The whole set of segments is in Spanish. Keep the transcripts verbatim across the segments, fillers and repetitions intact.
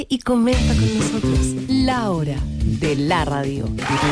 Y comenta con nosotros la hora de la radio.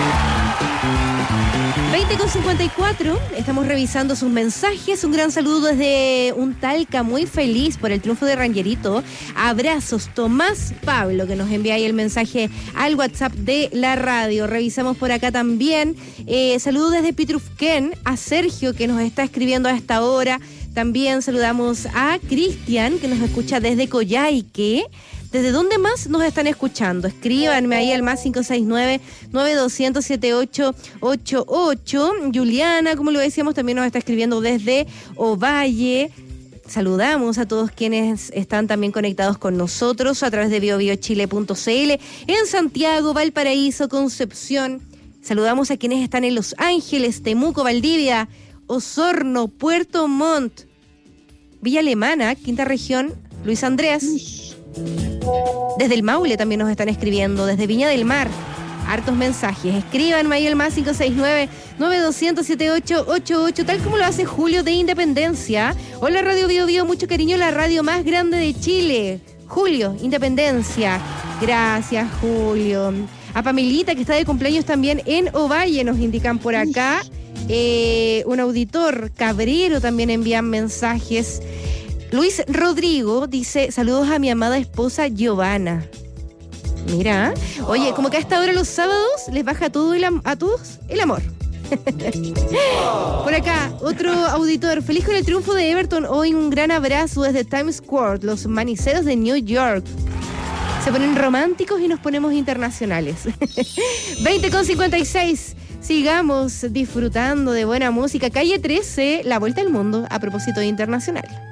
veinte con cincuenta y cuatro, estamos revisando sus mensajes. Un gran saludo desde un Talca, muy feliz por el triunfo de Rangerito. Abrazos, Tomás Pablo, que nos envía ahí el mensaje al WhatsApp de la radio. Revisamos por acá también. Eh, saludos desde Pitrufquén a Sergio, que nos está escribiendo a esta hora. También saludamos a Cristian, que nos escucha desde Coyhaique. ¿Desde dónde más nos están escuchando? Escríbanme ahí al más cinco seis nueve, nueve dos cero cero, siete ocho ocho ocho. Juliana, como lo decíamos, también nos está escribiendo desde Ovalle. Saludamos a todos quienes están también conectados con nosotros a través de bio bio chile punto c l en Santiago, Valparaíso, Concepción. Saludamos a quienes están en Los Ángeles, Temuco, Valdivia, Osorno, Puerto Montt, Villa Alemana, Quinta Región, Luis Andrés. Desde el Maule también nos están escribiendo, desde Viña del Mar. Hartos mensajes. Escríbanme ahí el más cinco seis nueve, nueve dos cero cero, siete ocho ocho ocho, tal como lo hace Julio de Independencia. Hola Radio Bio Bio, mucho cariño, la radio más grande de Chile. Julio, Independencia. Gracias, Julio. A Pamelita, que está de cumpleaños también en Ovalle, nos indican por acá. Eh, un auditor, Cabrero, también envían mensajes. Luis Rodrigo dice, saludos a mi amada esposa Giovanna. Mira, oye, como que a esta hora los sábados les baja todo el am- a todos el amor. Por acá, otro auditor, feliz con el triunfo de Everton. Hoy un gran abrazo desde Times Square, los maniceros de New York. Se ponen románticos y nos ponemos internacionales. veinte con cincuenta y seis. Sigamos disfrutando de buena música. Calle trece, la vuelta al mundo a propósito de internacional.